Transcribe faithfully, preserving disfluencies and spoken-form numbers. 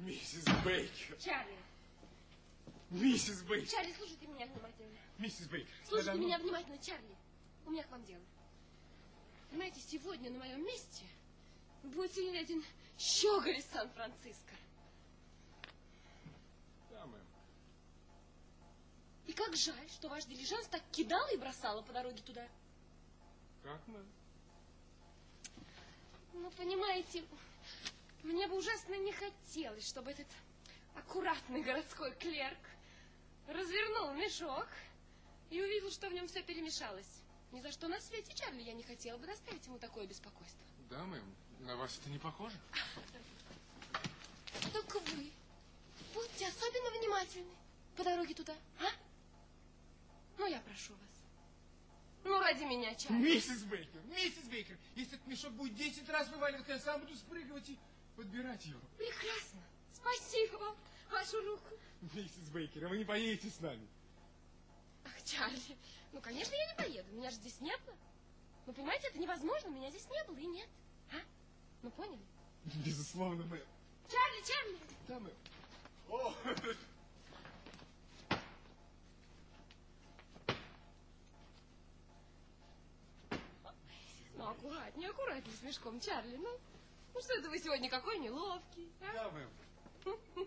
Миссис Бейкер. Чарли. Миссис Бейкер. Чарли, слушайте меня внимательно. Миссис Бейкер. Слушайте мадам... меня внимательно, Чарли. У меня к вам дело. Понимаете, сегодня на моем месте будет сидеть один щеголь из Сан-Франциско. Да, мэм. И как жаль, что ваш дилижанс так кидала и бросала по дороге туда. Как, мэм? Ну, понимаете, мне бы ужасно не хотелось, чтобы этот аккуратный городской клерк развернул мешок и увидел, что в нем все перемешалось. Ни за что на свете, Чарли, я не хотела бы доставить ему такое беспокойство. Да, мэм. На вас это не похоже? Только вы будьте особенно внимательны по дороге туда, а? Ну, я прошу вас. Ну, ради меня, Чарли. Миссис Бейкер, миссис Бейкер, если этот мешок будет десять раз вываливаться, я сам буду спрыгивать и подбирать его. Прекрасно. Спасибо вам, вашу руку. Миссис Бейкер, а вы не поедете с нами? Ах, Чарли, ну, конечно, я не поеду. Меня же здесь не было. Ну, понимаете, это невозможно. Меня здесь не было и нет. А? Ну, поняли? Безусловно, мэм. Чарли, Чарли! Да, мэм. О! Ну, аккуратнее, аккуратнее с мешком, Чарли. Ну, ну что это вы сегодня какой неловкий, а? Да, мэм.